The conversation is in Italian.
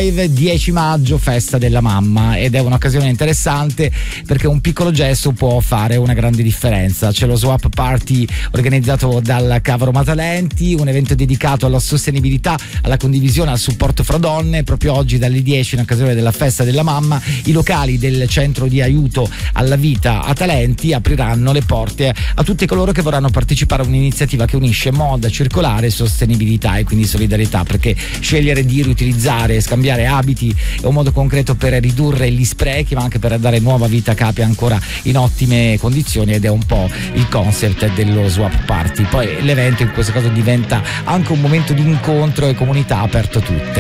Live 10 maggio, festa della mamma, ed è un'occasione interessante perché un piccolo gesto può fare una grande differenza. C'è lo Swap Party organizzato dal Cavaro Matalenti, un evento dedicato alla sostenibilità, alla condivisione, al supporto fra donne. Proprio oggi dalle 10, in occasione della festa della mamma, i locali del centro di aiuto alla vita a Talenti apriranno le porte a tutti coloro che vorranno partecipare a un'iniziativa che unisce moda circolare, sostenibilità e quindi solidarietà, perché scegliere di riutilizzare e scambiare abiti è un modo concreto per ridurre gli sprechi, ma anche per dare nuova vita a capi ancora in ottime condizioni, ed è un po' il concept dello Swap Party. Poi l'evento in questo caso diventa anche un momento di incontro e comunità aperto a tutte.